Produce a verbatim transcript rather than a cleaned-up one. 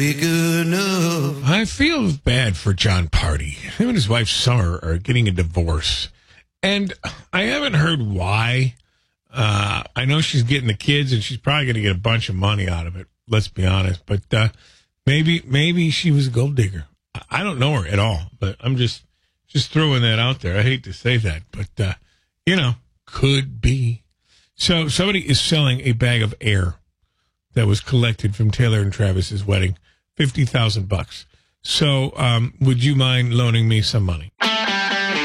Big enough. I feel bad for John Party. Him and his wife Summer are getting a divorce. And I haven't heard why. Uh, I know she's getting the kids, and she's probably going to get a bunch of money out of it. Let's be honest. But uh, maybe maybe she was a gold digger. I don't know her at all, but I'm just just throwing that out there. I hate to say that, but, uh, you know, could be. So somebody is selling a bag of air that was collected from Taylor and Travis's wedding, fifty thousand bucks. So um, would you mind loaning me some money?